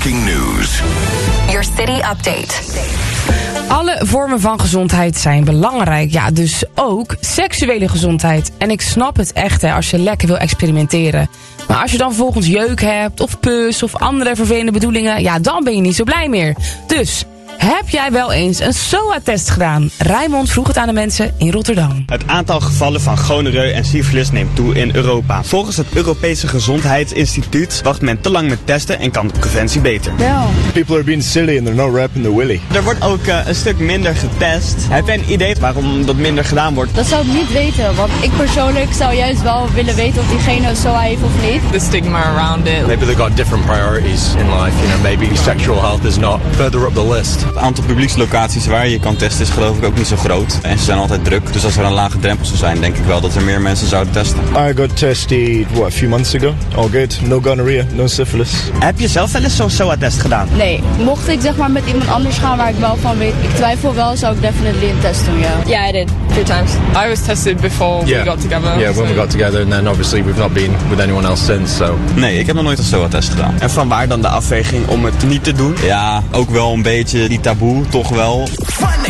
breaking news. Your city update. Alle vormen van gezondheid zijn belangrijk. Ja, dus ook seksuele gezondheid. En ik snap het echt, hè, als je lekker wil experimenteren. Maar als je dan vervolgens jeuk hebt, of pus, of andere vervelende bedoelingen, ja, dan ben je niet zo blij meer. Dus, heb jij wel eens een SOA-test gedaan? Rijmond vroeg het aan de mensen in Rotterdam. Het aantal gevallen van gonoreu en syfilis neemt toe in Europa. Volgens het Europese Gezondheidsinstituut wacht men te lang met testen en kan de preventie beter. People are being silly and they're not wrapping the willy. Er wordt ook een stuk minder getest. Heb jij een idee waarom dat minder gedaan wordt? Dat zou ik niet weten, want ik persoonlijk zou juist wel willen weten of diegene SOA heeft of niet. The stigma around it. Maybe they've got different priorities in life, you know, maybe sexual health is not further up the list. Het aantal publiekslocaties waar je kan testen is geloof ik ook niet zo groot. En ze zijn altijd druk. Dus als er een lage drempel zou zijn, denk ik wel dat er meer mensen zouden testen. I got tested, a few months ago. All good. No gonorrhea, no syphilis. Heb je zelf wel eens zo'n SOA-test gedaan? Nee, mocht ik zeg maar met iemand anders gaan waar ik wel van weet, ik twijfel wel, zou ik definitely een test doen, ja. Yeah, I did. 2 times. I was tested before we got together. Yeah, when we got together and then obviously we've not been with anyone else since, so. Nee, ik heb nog nooit een SOA-test gedaan. En vanwaar dan de afweging om het niet te doen? Ja, ook wel een beetje die taboe, toch wel. Fun